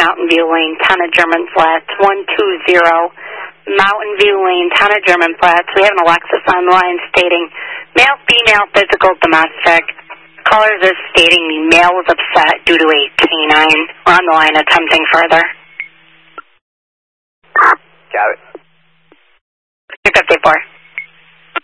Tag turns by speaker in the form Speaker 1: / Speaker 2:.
Speaker 1: Mountain View Lane, Town of German Flats, 120 Mountain View Lane, Town of German Flats. We have an Alexis on the line stating male, female, physical, domestic. Callers is stating the male was upset due to a canine. We're on the line attempting further.
Speaker 2: Got it.
Speaker 1: 254.